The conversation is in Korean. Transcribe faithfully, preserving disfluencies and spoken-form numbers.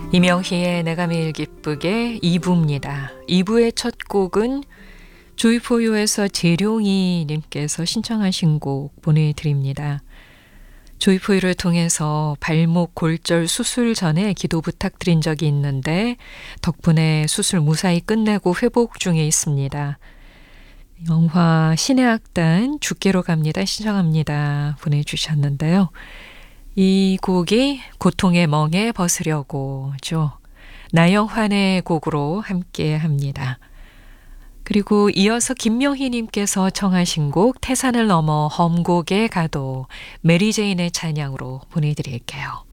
이명희의 내가 매일 기쁘게 이 부입니다. 이 부의 첫 곡은 조이포유에서 재룡이 님께서 신청하신 곡 보내드립니다. 조이포유를 통해서 발목 골절 수술 전에 기도 부탁드린 적이 있는데 덕분에 수술 무사히 끝내고 회복 중에 있습니다. 영화 신의 악단 죽게로 갑니다. 신청합니다. 보내주셨는데요. 이 곡이 고통의 멍에 벗으려고죠. 나영환의 곡으로 함께 합니다. 그리고 이어서 김명희님께서 청하신 곡 태산을 넘어 험곡에 가도 메리제인의 찬양으로 보내드릴게요.